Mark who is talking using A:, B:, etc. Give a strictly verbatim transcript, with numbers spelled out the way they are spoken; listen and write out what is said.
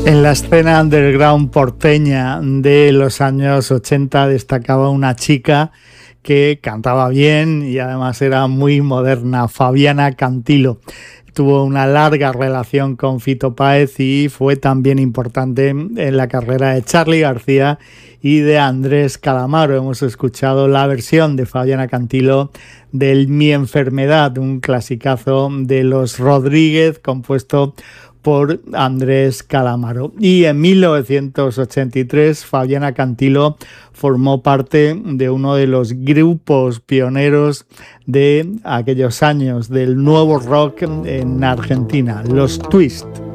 A: En la escena underground porteña de los años ochenta destacaba una chica que cantaba bien y además era muy moderna, Fabiana Cantilo. Tuvo una larga relación con Fito Páez y fue también importante en la carrera de Charly García y de Andrés Calamaro. Hemos escuchado la versión de Fabiana Cantilo del Mi Enfermedad, un clasicazo de los Rodríguez compuesto por Andrés Calamaro. Y en mil novecientos ochenta y tres Fabiana Cantilo formó parte de uno de los grupos pioneros de aquellos años del nuevo rock en Argentina, los Twist.